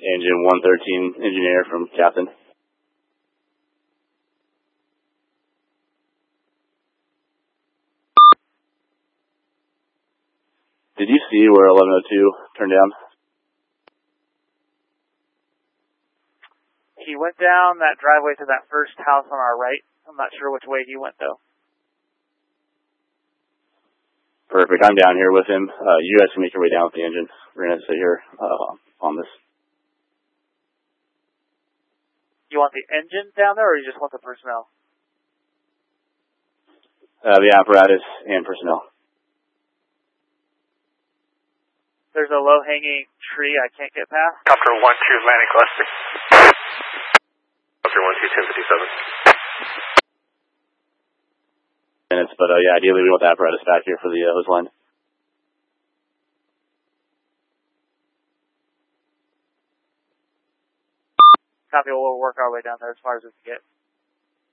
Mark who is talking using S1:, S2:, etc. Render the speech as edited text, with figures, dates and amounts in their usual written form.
S1: Engine 113 engineer from Captain. Did you see where 1102 turned down?
S2: He went down that driveway to that first house on our right. I'm not sure which way he went, though.
S1: Perfect. I'm down here with him. You guys can make your way down with the engine. We're going to sit here on this.
S2: You want the engine down there, or you just want the personnel?
S1: The apparatus and personnel.
S2: There's a low-hanging tree I can't get past.
S3: Copter 1-2 landing cluster. Copter 1-2 1057.
S1: Minutes, but yeah, ideally we want the apparatus back here for the hose line.
S2: Copy, we'll work our way down there as far as we can get.